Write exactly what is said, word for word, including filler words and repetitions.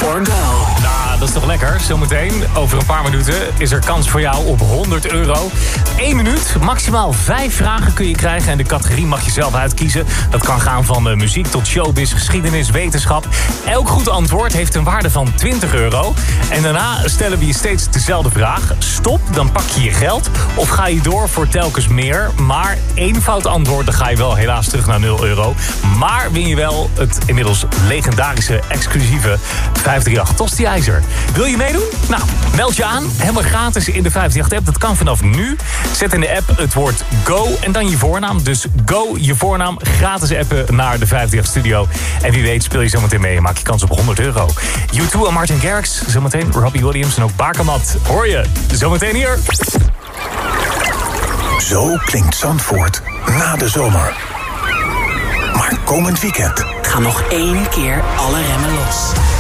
or go. Nou, dat is toch lekker. Zometeen, over een paar minuten, is er kans voor jou op honderd euro. Eén minuut, maximaal vijf vragen kun je krijgen. En de categorie mag je zelf uitkiezen. Dat kan gaan van uh, muziek tot showbiz, geschiedenis, wetenschap. Elk goed antwoord heeft een waarde van twintig euro. En daarna stellen we je steeds dezelfde vraag. Stop, dan pak je je geld. Of ga je door voor telkens meer. Maar één fout antwoord, dan ga je wel helaas terug naar nul euro. Maar win je wel het inmiddels legendarische, exclusieve vijf drie acht Tosti-ijzer. Wil je meedoen? Nou, meld je aan. Helemaal gratis in de vijf drie acht app. Dat kan vanaf nu. Zet in de app het woord go en dan je voornaam. Dus go, je voornaam, gratis appen naar de vijf drie acht studio. En wie weet speel je zometeen mee en maak je kans op honderd euro. U twee en Martin Garrix. Zometeen Robbie Williams en ook Bakermat. Hoor je zometeen hier. Zo klinkt Zandvoort na de zomer. Maar komend weekend Ga nog één keer alle remmen los.